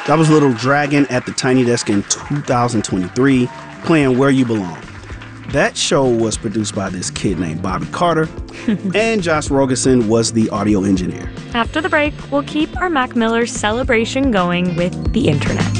That was Little Dragon at the Tiny Desk in 2023, playing Where You Belong. That show was produced by this kid named Bobby Carter, and Josh Rogerson was the audio engineer. After the break, we'll keep our Mac Miller celebration going with the internet.